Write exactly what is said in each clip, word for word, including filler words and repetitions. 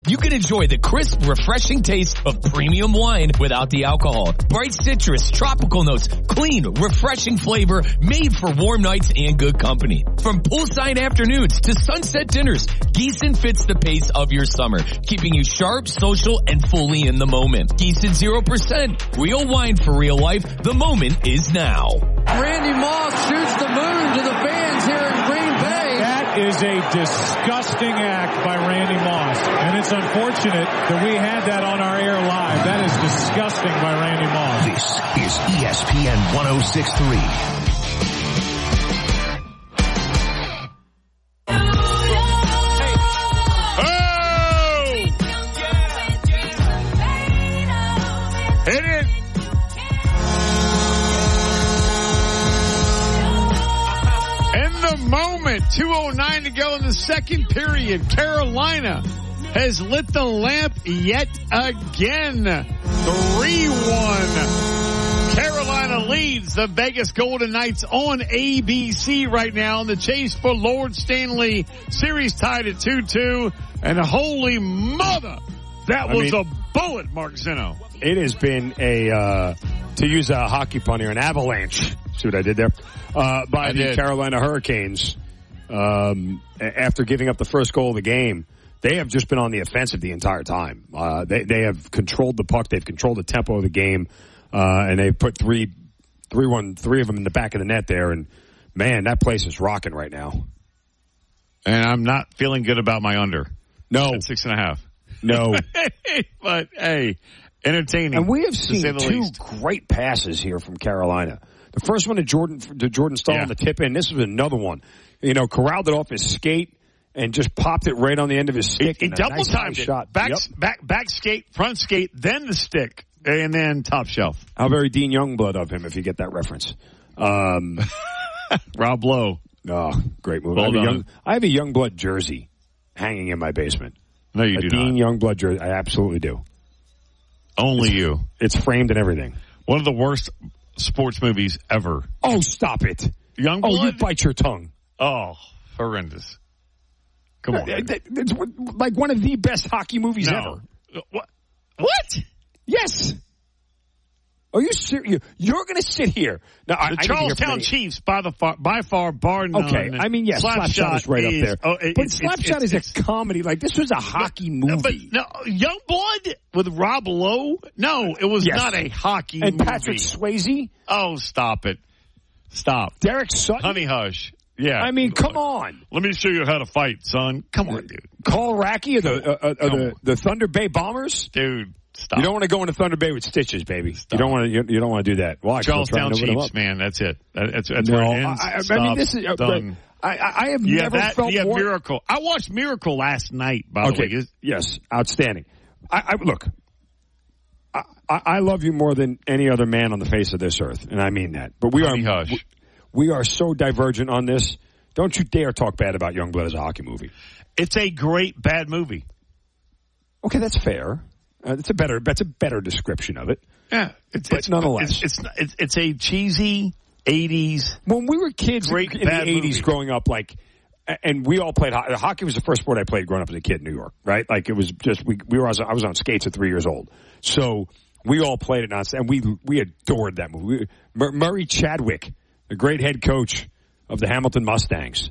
You can enjoy the crisp, refreshing taste of premium wine without the alcohol. Bright citrus, tropical notes, clean, refreshing flavor made for warm nights and good company. From poolside afternoons to sunset dinners, Gießen fits the pace of your summer, keeping you sharp, social, and fully in the moment. Gießen zero percent. Real wine for real life. The moment is now. Randy Moss shoots the moon to the fans here in Green Bay. That is a disgusting act by Randy Moss. And it's unfortunate that we had that on our air live. That is disgusting by Randy Moss. This is E S P N ten sixty-three. Moment, two oh nine to go in the second period. Carolina has lit the lamp yet again. three one. Carolina leads the Vegas Golden Knights on A B C right now in the chase for Lord Stanley. Series tied at two two. And holy mother, that was I mean, a bullet, Mark Zeno. It has been a, uh, to use a hockey pun here, an avalanche. See what I did there? Uh, by I the did. Carolina Hurricanes, um, after giving up the first goal of the game. They have just been on the offensive the entire time. Uh, they, they have controlled the puck. They've controlled the tempo of the game. Uh, and they've put three, three, one, three of them in the back of the net there. And man, that place is rocking right now. And I'm not feeling good about my under. No. At six and a half. No. But hey, entertaining. And we have seen two least. great passes here from Carolina. The first one to Jordan, to Jordan Staal yeah. on the tip in. This was another one. You know, corralled it off his skate and just popped it right on the end of his stick. He, he double nice timed it. Shot. Back, yep. back, back skate, front skate, then the stick, and then top shelf. How very Dean Youngblood of him, if you get that reference. Um, Rob Lowe. Oh, great movie. Well I, have done. young, I have a Youngblood jersey hanging in my basement. No, you a do Dean not. Youngblood jersey. I absolutely do. Only it's, you. It's framed and everything. One of the worst sports movies ever. Oh, stop it. Youngblood? Oh, you bite your tongue. Oh, horrendous. Come on. It's like one of the best hockey movies no. ever. What? What? Yes. Are you serious? You're going to sit here. Now, the I, Charlestown I Chiefs, by the far, by far, bar none. Okay, I mean, yes, Slapshot Slap is right is, up there. Oh, it, but it's, Slapshot it's, is it's, a comedy. Like, this was a hockey movie. But, no, Youngblood with Rob Lowe? No, it was yes. not a hockey and movie. And Patrick Swayze? Oh, stop it. Stop. Derek Sutton? Honey Hush. Yeah. I mean, come on. Let me show you how to fight, son. Come on, dude. Carl Racky of the, uh, uh, the, the Thunder Bay Bombers? Dude. Stop. You don't want to go into Thunder Bay with stitches, baby. Stop. You don't want to. You, you don't want to do that. Well, Charlestown Chiefs, man. That's it. That's, that's no, where it ends. I, I, Stop. I mean, this is. Uh, Done. I, I have yeah, never that, felt yeah, more. Miracle. I watched Miracle last night. By okay. the way, yes, outstanding. I, I look. I, I love you more than any other man on the face of this earth, and I mean that. But we Honey are. Hush. We, we are so divergent on this. Don't you dare talk bad about Youngblood as a hockey movie. It's a great bad movie. Okay, that's fair. Uh, that's a better. That's a better description of it. Yeah, it's, but it's nonetheless, it's, it's it's it's a cheesy eighties. When we were kids great in the eighties, growing up, like, and we all played hockey. Hockey was the first sport I played growing up as a kid in New York. Right, like it was just we we were. I was on skates at three years old, so we all played it nonstop, and we we adored that movie. We, Murray Chadwick, the great head coach of the Hamilton Mustangs.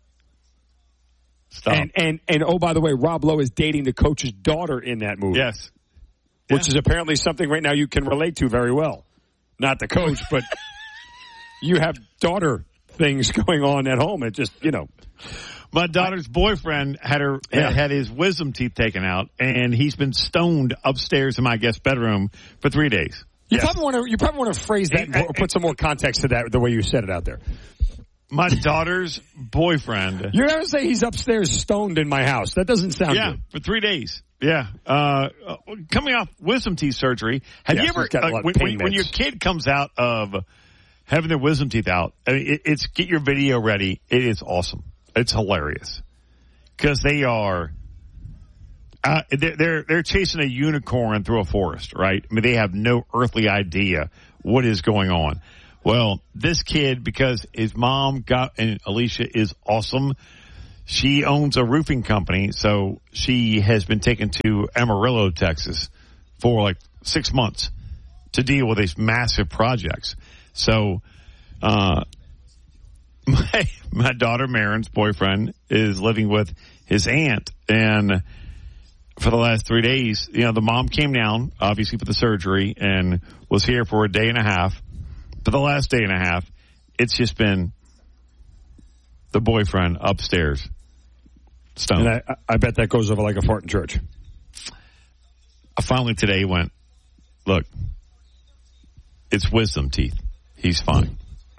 Stop. And, and, and, oh, by the way, Rob Lowe is dating the coach's daughter in that movie. Yes. Which yeah. is apparently something right now you can relate to very well. Not the coach, but you have daughter things going on at home. It just, you know. My daughter's boyfriend had her yeah. had his wisdom teeth taken out, and he's been stoned upstairs in my guest bedroom for three days. You yes. probably want to you probably want to phrase that and, or put some more context to that the way you said it out there. My daughter's boyfriend. You're going to say he's upstairs stoned in my house. That doesn't sound yeah, good. for three days. Yeah. Uh, coming off wisdom teeth surgery, have yes, you ever, uh, when, when, when your kid comes out of having their wisdom teeth out, I mean, it, it's get your video ready. It is awesome. It's hilarious. Because they are, uh, they're, they're, they're chasing a unicorn through a forest, right? I mean, they have no earthly idea what is going on. Well, this kid, because his mom got, and Alicia is awesome, she owns a roofing company, so she has been taken to Amarillo, Texas for like six months to deal with these massive projects. So, uh, my, my daughter Marin's boyfriend is living with his aunt, and for the last three days, you know, the mom came down, obviously for the surgery, and was here for a day and a half. For the last day and a half, it's just been the boyfriend upstairs. Stoned. And I, I bet that goes over like a fart in church. I finally today went, look, it's wisdom teeth. He's fine.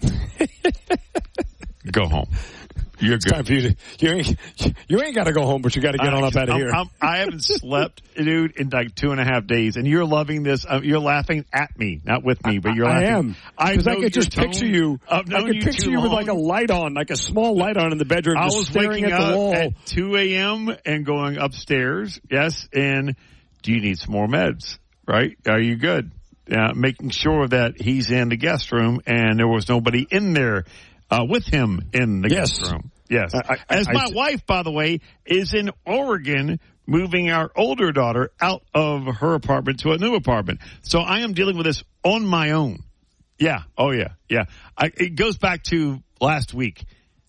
Go home. You're it's good. Time for you, to, you ain't, you ain't got to go home, but you got to get I, on up out of I'm, here. I'm, I haven't slept, dude, in like two and a half days, and you're loving this. Uh, you're laughing at me, not with me, but you're I laughing. I am. I Because I know could just tone. picture you. I could you picture you with long. like a light on, like a small light on in the bedroom, I just was staring waking at the up wall. at two a.m. and going upstairs. Yes, and do you need some more meds? Right? Are you good? Yeah, making sure that he's in the guest room and there was nobody in there uh, with him in the Yes. guest room. Yes. I, I, As I, my I, wife, by the way, is in Oregon moving our older daughter out of her apartment to a new apartment. So I am dealing with this on my own. Yeah. Oh, yeah. Yeah. I, it goes back to last week.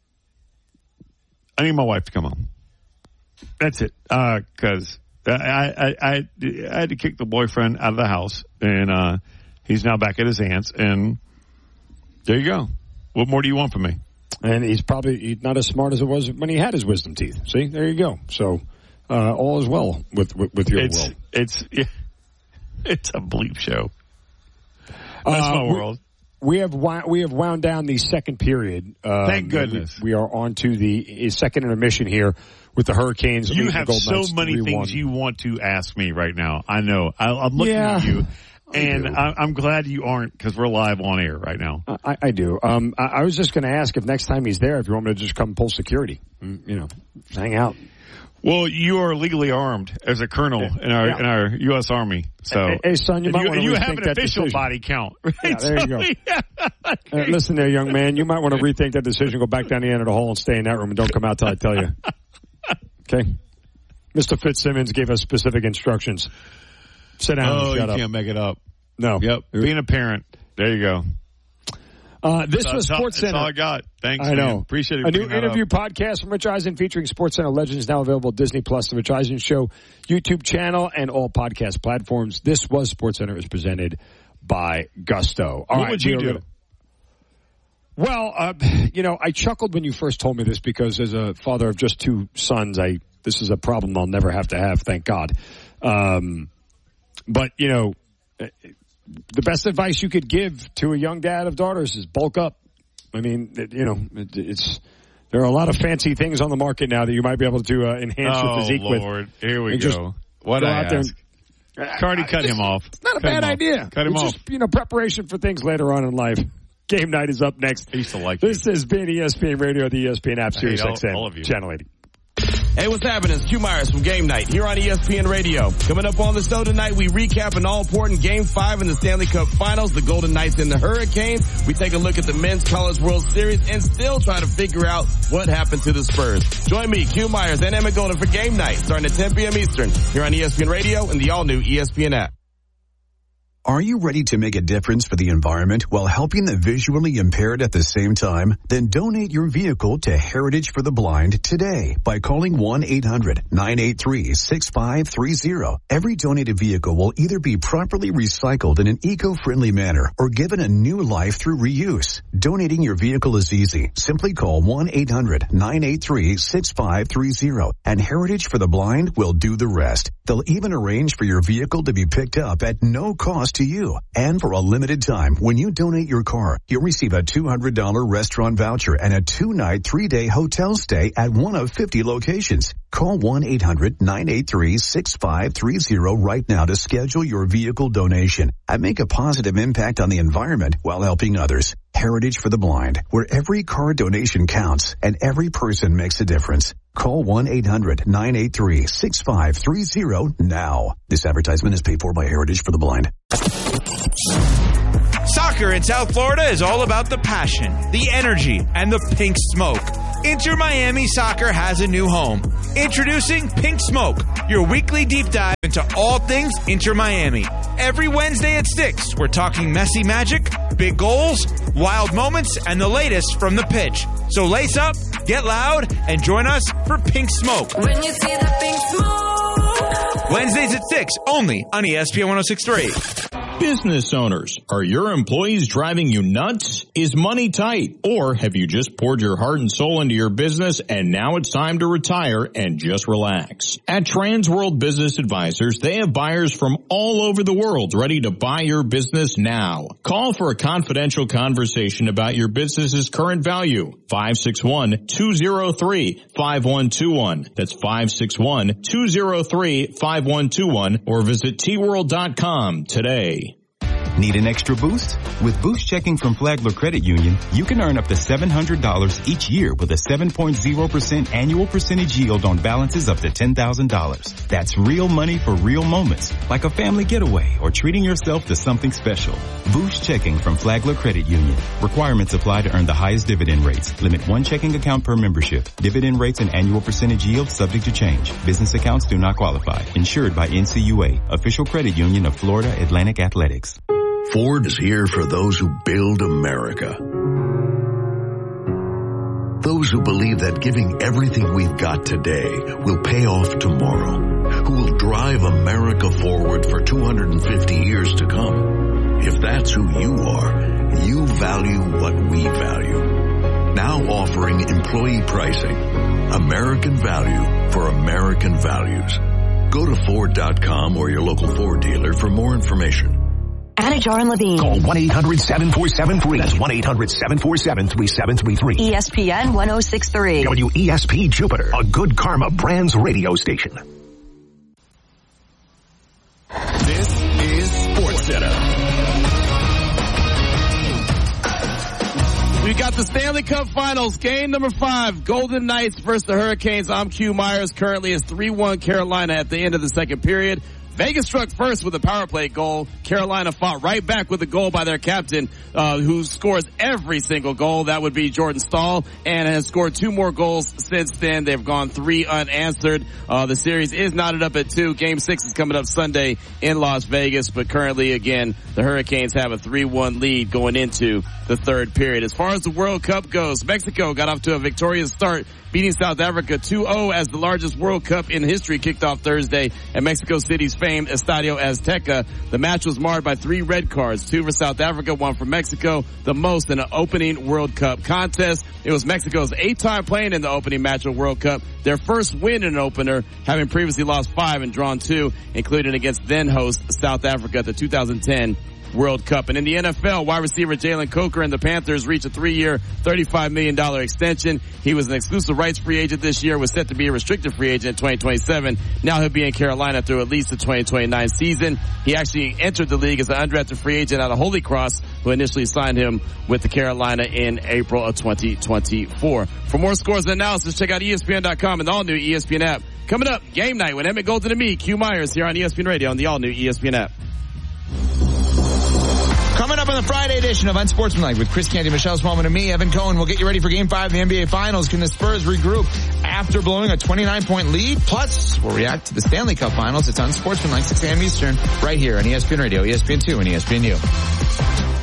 I need my wife to come home. That's it. Uh, cause I, I, I, I had to kick the boyfriend out of the house, and, uh, he's now back at his aunt's, and there you go. What more do you want from me? And he's probably not as smart as it was when he had his wisdom teeth. See, there you go. So, uh, all is well with, with, with your it's, world. It's, yeah, it's a bleep show. That's uh, my we, world. We have wound, we have wound down the second period. Um, Thank goodness. We, we are on to the second intermission here with the Hurricanes. You have so many things you want to ask me right now. I know. I, I'm looking yeah, at you, I and I, I'm glad you aren't, because we're live on air right now. I, I do. Um, I, I was just going to ask if next time he's there, if you want me to just come pull security, you know, hang out. Well, you are legally armed as a colonel yeah. in our yeah. in our U S Army. So, hey, hey son, you might you, want to you rethink have an that official decision. body count. Right? Yeah, there you go. yeah. uh, listen there, young man. You might want to rethink that decision. Go back down the end of the hall and stay in that room, and don't come out till I tell you. Okay, Mister Fitzsimmons gave us specific instructions. Sit down. Oh, and shut you up. can't make it up. No. Yep. Being a parent. There you go. Uh, this that's was all, Sports Center. That's all I got. Thanks. I know. Man. Appreciate it. A new interview up. podcast from Rich Eisen featuring Sports Center legends now available at Disney Plus, the Rich Eisen Show YouTube channel, and all podcast platforms. This was Sports Center is presented by Gusto. All what right, would you do? Gonna, well, uh, you know, I chuckled when you first told me this because as a father of just two sons, I this is a problem I'll never have to have, thank God. Um, but, you know, the best advice you could give to a young dad of daughters is bulk up. I mean, it, you know, it, it's there are a lot of fancy things on the market now that you might be able to uh, enhance oh, your physique Lord. with. Lord, here we and go. What go I out ask. There and, Cardi, cut him off. It's not a cut bad idea. Cut him it's off. Just, you know, preparation for things later on in life. Game night is up next. I used to like this you. has been E S P N Radio, the E S P N app, Sirius all, X M, all of you. Channel eighty. Hey, what's happening? It's Q Myers from Game Night here on E S P N Radio. Coming up on the show tonight, we recap an all-important Game five in the Stanley Cup Finals, the Golden Knights and the Hurricanes. We take a look at the Men's College World Series and still try to figure out what happened to the Spurs. Join me, Q Myers, and Emma Golden for Game Night, starting at ten p.m. Eastern here on E S P N Radio and the all-new E S P N app. Are you ready to make a difference for the environment while helping the visually impaired at the same time? Then donate your vehicle to Heritage for the Blind today by calling one eight hundred nine eight three six five three zero. Every donated vehicle will either be properly recycled in an eco-friendly manner or given a new life through reuse. Donating your vehicle is easy. Simply call one eight hundred nine eight three six five three zero and Heritage for the Blind will do the rest. They'll even arrange for your vehicle to be picked up at no cost to you. And for a limited time, when you donate your car, you'll receive a two hundred dollars restaurant voucher and a two-night, three-day hotel stay at one of fifty locations. Call one eight hundred nine eight three six five three zero right now to schedule your vehicle donation and make a positive impact on the environment while helping others. Heritage for the Blind, where every car donation counts and every person makes a difference. Call one eight hundred nine eight three six five three zero now. This advertisement is paid for by Heritage for the Blind. Soccer in South Florida is all about the passion, the energy, and the pink smoke. Inter Miami Soccer has a new home. Introducing Pink Smoke, your weekly deep dive into all things Inter Miami. Every Wednesday at six, we're talking messy magic, big goals, wild moments, and the latest from the pitch. So lace up, get loud, and join us for Pink Smoke. When you see the pink smoke. Wednesdays at six, only on E S P N one oh six point three. Business owners, are your employees driving you nuts? Is money tight? Or have you just poured your heart and soul into your business and now it's time to retire and just relax? At Transworld Business Advisors, they have buyers from all over the world ready to buy your business now. Call for a confidential conversation about your business's current value. five six one, two zero three, five one two one. That's five six one, two zero three, five one two one or visit T world dot com today. Need an extra boost? With Boost Checking from Flagler Credit Union, you can earn up to seven hundred dollars each year with a seven point zero percent annual percentage yield on balances up to ten thousand dollars. That's real money for real moments, like a family getaway or treating yourself to something special. Boost Checking from Flagler Credit Union. Requirements apply to earn the highest dividend rates. Limit one checking account per membership. Dividend rates and annual percentage yield subject to change. Business accounts do not qualify. Insured by N C U A, official credit union of Florida Atlantic Athletics. Ford is here for those who build America. Those who believe that giving everything we've got today will pay off tomorrow. Who will drive America forward for two hundred fifty years to come. If that's who you are, you value what we value. Now offering employee pricing. American value for American values. Go to Ford dot com or your local Ford dealer for more information. Anajar and Levine. Call one eight hundred seven four seven three. That's one eight hundred seven four seven three seven three three. E S P N one oh six point three. W E S P Jupiter, a Good Karma Brands radio station. This is SportsCenter. We got the Stanley Cup Finals, game number five, Golden Knights versus the Hurricanes. I'm Q Myers. Currently it's three one Carolina at the end of the second period. Vegas struck first with a power play goal. Carolina fought right back with a goal by their captain, uh, who scores every single goal. That would be Jordan Staal, and has scored two more goals since then. They've gone three unanswered. Uh, the series is knotted up at two. Game six is coming up Sunday in Las Vegas, but currently, again, the Hurricanes have a three one lead going into the third period. As far as the World Cup goes, Mexico got off to a victorious start, beating South Africa two oh as the largest World Cup in history kicked off Thursday at Mexico City's famed Estadio Azteca. The match was marred by three red cards, two for South Africa, one for Mexico, the most in an opening World Cup contest. It was Mexico's eighth time playing in the opening match of World Cup, their first win in an opener, having previously lost five and drawn two, including against then-host South Africa at the two thousand ten World Cup. And in the N F L, wide receiver Jalen Coker and the Panthers reached a three-year, thirty-five million dollars extension. He was an exclusive rights free agent this year, was set to be a restricted free agent in twenty twenty-seven. Now he'll be in Carolina through at least the twenty twenty-nine season. He actually entered the league as an undrafted free agent out of Holy Cross, who initially signed him with the Carolina in April of twenty twenty-four. For more scores and analysis, check out E S P N dot com and the all-new E S P N app. Coming up, game night with Emmett Golden and me, Q Myers, here on E S P N Radio on the all-new E S P N app. Coming up on the Friday edition of Unsportsmanlike with Chris Canty, Michelle Smallman, and me, Evan Cohen. We'll get you ready for Game five of the N B A Finals. Can the Spurs regroup after blowing a twenty-nine point lead? Plus, we'll react to the Stanley Cup Finals. It's Unsportsmanlike, six a.m. Eastern, right here on E S P N Radio, E S P N two, and E S P N U.